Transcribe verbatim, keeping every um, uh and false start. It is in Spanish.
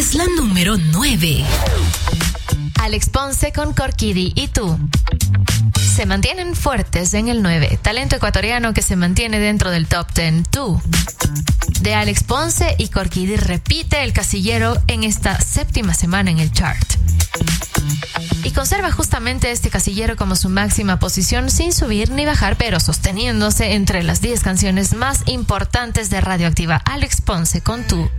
es la número nueve. Alex Ponce con Corkidi y Tú se mantienen fuertes en el nueve. Talento ecuatoriano que se mantiene dentro del top diez. Tú, de Alex Ponce y Corkidi, repite el casillero en esta séptima semana en el chart. Y conserva justamente este casillero como su máxima posición sin subir ni bajar, pero sosteniéndose entre las diez canciones más importantes de Radioactiva. Alex Ponce con Tú